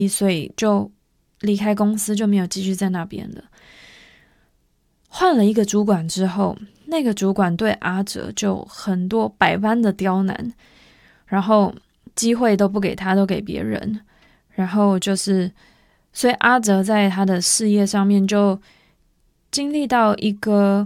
所以就离开公司，就没有继续在那边了。换了一个主管之后，那个主管对阿哲就很多百般的刁难，然后机会都不给他，都给别人。然后就是，所以阿哲在他的事业上面就经历到一个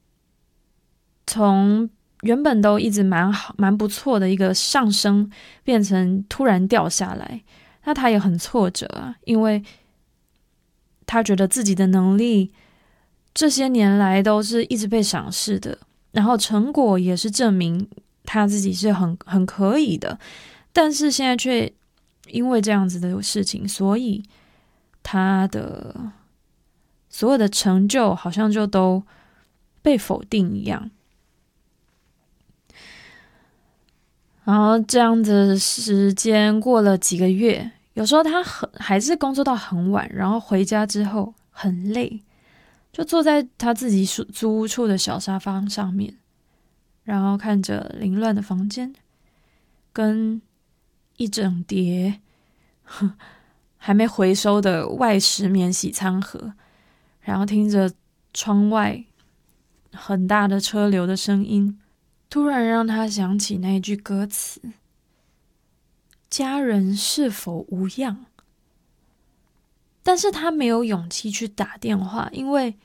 从原本都一直蛮好、蛮不错的一个上升，变成突然掉下来。那他也很挫折啊，因为他觉得自己的能力这些年来都是一直被赏识的，然后成果也是证明他自己是很可以的，但是现在却因为这样子的事情，所以他的所有的成就好像就都被否定一样。然后这样子时间过了几个月，有时候他还是工作到很晚，然后回家之后很累，就坐在他自己租屋处的小沙发上面，然后看着凌乱的房间，跟一整叠还没回收的外食免洗餐盒，然后听着窗外很大的车流的声音，突然让他想起那一句歌词：家人是否无恙？但是他没有勇气去打电话，因为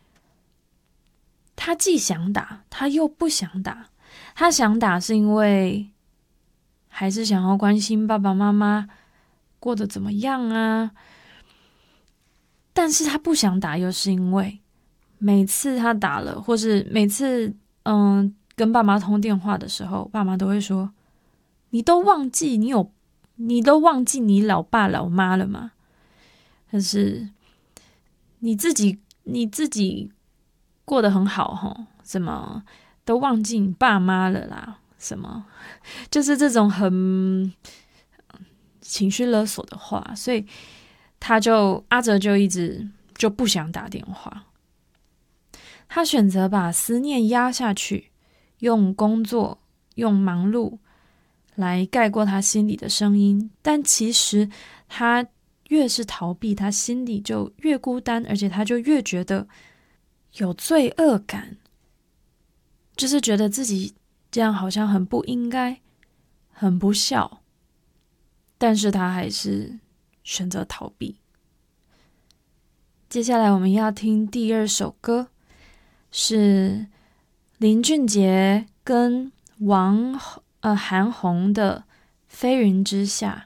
他既想打，他又不想打。他想打是因为还是想要关心爸爸妈妈过得怎么样啊，但是他不想打，又是因为每次他打了，或是每次跟爸妈通电话的时候，爸妈都会说：你都忘记你老爸老妈了吗？但是你自己过得很好齁，什么都忘记你爸妈了啦，什么就是这种很情绪勒索的话，所以阿哲就一直就不想打电话，他选择把思念压下去，用工作用忙碌来盖过他心里的声音，但其实他越是逃避，他心里就越孤单，而且他就越觉得有罪恶感，就是觉得自己这样好像很不应该，很不孝，但是他还是选择逃避。接下来我们要听第二首歌，是林俊杰跟韩红的《飞云之下》。